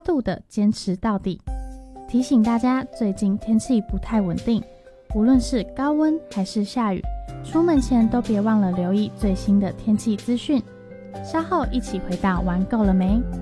度的坚持到底。提醒大家，最近天气不太稳定，无论是高温还是下雨，出门前都别忘了留意最新的天气资讯。稍后一起回到玩够了没？